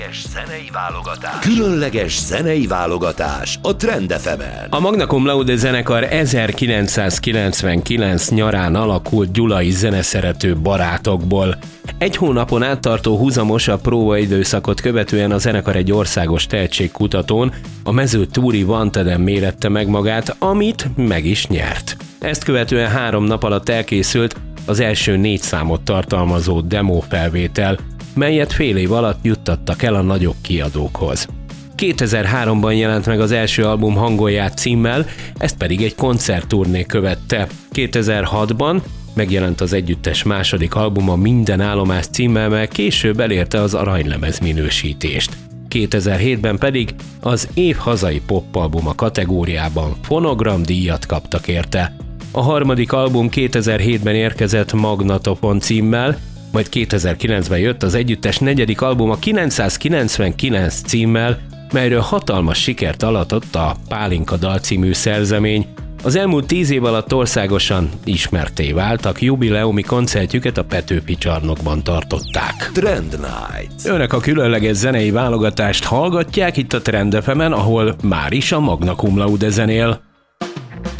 Zenei válogatás. Különleges zenei válogatás a Trend FM-en. A Magna Cum Laude zenekar 1999 nyarán alakult gyulai zeneszerető barátokból. Egy hónapon áttartó húzamosabb próbaidőszakot követően a zenekar egy országos tehetségkutatón, a Mező Túri Vanteden mérette meg magát, amit meg is nyert. Ezt követően 3 nap alatt elkészült az első 4 számot tartalmazó demófelvétel, melyet fél év alatt juttattak el a nagyobb kiadókhoz. 2003-ban jelent meg az első album Hangolját címmel, ezt pedig egy koncertturné követte. 2006-ban megjelent az együttes második albuma Minden állomás címmel, mely később elérte az aranylemez minősítést. 2007-ben pedig az év hazai popalbuma kategóriában fonogramdíjat kaptak érte. A harmadik album 2007-ben érkezett Magnatofon címmel, majd 2009-ben jött az együttes negyedik albuma 999 címmel, melyről hatalmas sikert aratott a Pálinka dal című szerzemény. Az elmúlt 10 év alatt országosan ismertté váltak, jubileumi koncertjüket a Petőfi Csarnokban tartották. Trend Night. Önök a különleges zenei válogatást hallgatják itt a Trend FM-en, ahol már is a Magna Cum Laude zenél.